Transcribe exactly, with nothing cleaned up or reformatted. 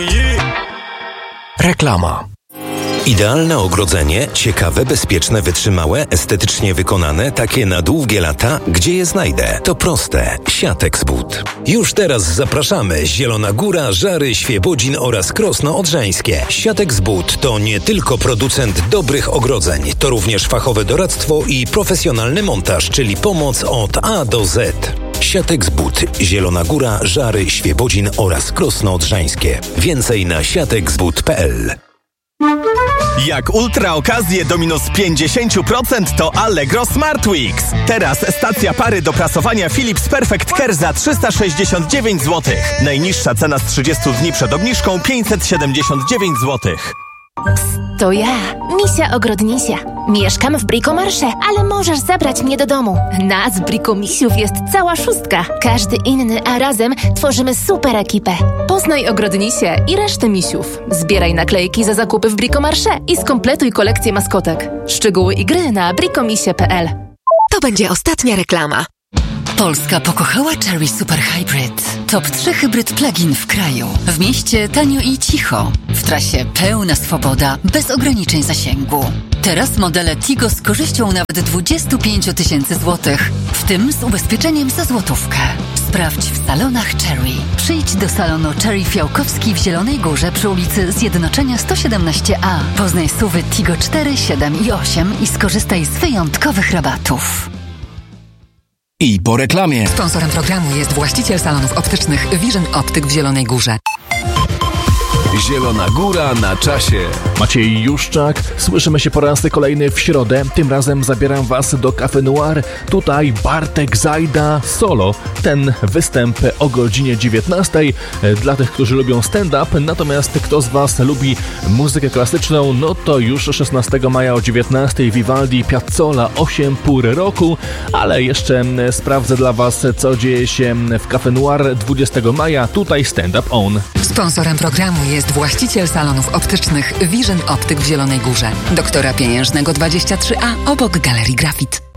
Reklama. Idealne ogrodzenie, ciekawe, bezpieczne, wytrzymałe, estetycznie wykonane, takie na długie lata. Gdzie je znajdę? To proste. Siatex But. Już teraz zapraszamy. Zielona Góra, Żary, Świebodzin oraz Krosno Odrzańskie. Siatex But to nie tylko producent dobrych ogrodzeń, to również fachowe doradztwo i profesjonalny montaż, czyli pomoc od A do Z. Siatex But. Zielona Góra, Żary, Świebodzin oraz Krosno Odrzańskie. Więcej na siatexbut kropka p l. Jak ultra okazje do minus pięćdziesiąt procent to Allegro Smart Weeks. Teraz stacja pary do prasowania Philips Perfect Care za trzysta sześćdziesiąt dziewięć złotych. Najniższa cena z trzydziestu dni przed obniżką pięćset siedemdziesiąt dziewięć złotych. To ja, Misia Ogrodnisia. Mieszkam w Bricomarché, ale możesz zabrać mnie do domu. Nas, Brikomisiów, jest cała szóstka. Każdy inny, a razem tworzymy super ekipę. Poznaj Ogrodnisię i resztę misiów. Zbieraj naklejki za zakupy w Bricomarché i skompletuj kolekcję maskotek. Szczegóły i gry na bricomisie kropka p l. To będzie ostatnia reklama. Polska pokochała Chery Super Hybrid. Top trzy hybryd plug-in w kraju. W mieście tanio i cicho. W trasie pełna swoboda, bez ograniczeń zasięgu. Teraz modele Tigo z korzyścią nawet dwadzieścia pięć tysięcy złotych, w tym z ubezpieczeniem za złotówkę. Sprawdź w salonach Chery. Przyjdź do salonu Chery Fiałkowski w Zielonej Górze przy ulicy Zjednoczenia sto siedemnaście A. Poznaj suwy Tigo cztery, siedem i osiem i skorzystaj z wyjątkowych rabatów. I po reklamie. Sponsorem programu jest właściciel salonów optycznych Vision Optyk w Zielonej Górze. Zielona Góra na czasie. Maciej Juszczak, słyszymy się po raz kolejny w środę. Tym razem zabieram Was do Cafe Noir. Tutaj Bartek Zajda solo. Ten występ o godzinie dziewiętnastej dla tych, którzy lubią stand-up. Natomiast kto z Was lubi muzykę klasyczną, no to już szesnastego maja o dziewiętnastej Vivaldi, Piazzolla, osiem pór roku. Ale jeszcze sprawdzę dla Was, co dzieje się w Cafe Noir dwudziestego maja. Tutaj stand-up on. Sponsorem programu jest właściciel salonów optycznych Vision Optyk w Zielonej Górze. Doktora Pieniężnego dwadzieścia trzy A obok Galerii Grafit.